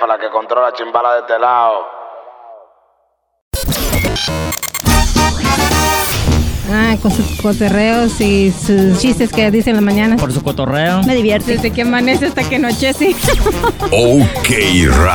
jefa, la que controla chimbala de este lado. Con sus cotorreos y sus chistes que dice en la mañana. Por su cotorreo. Me divierte. Desde que amanece hasta que anochece. OK